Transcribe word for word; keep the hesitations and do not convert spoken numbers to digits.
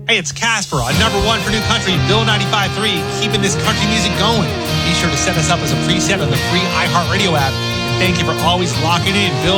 Hey, it's Casper on number one for new country, Bill ninety-five point three, keeping this country music going. Be sure to set us up as a preset on the free iHeartRadio app. And thank you for always locking in, Bill.